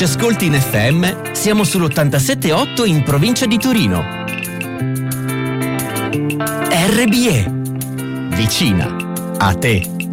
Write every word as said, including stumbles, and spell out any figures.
ci ascolti in F M, siamo sull'ottantasette virgola otto in provincia di Torino. R B E, vicina a te.